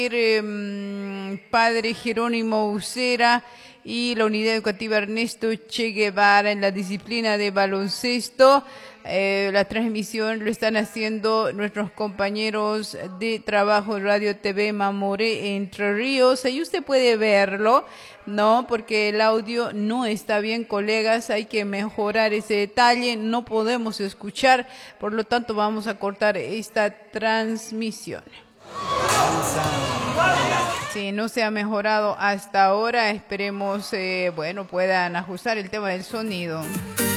Padre Jerónimo Ucera y la Unidad Educativa Ernesto Che Guevara en la disciplina de baloncesto. La transmisión lo están haciendo nuestros compañeros de trabajo Radio TV Mamoré Entre Ríos. Ahí usted puede verlo, ¿no? Porque el audio no está bien, colegas. Hay que mejorar ese detalle. No podemos escuchar, por lo tanto vamos a cortar esta transmisión. Sí, no se ha mejorado hasta ahora. Esperemos, puedan ajustar el tema del sonido.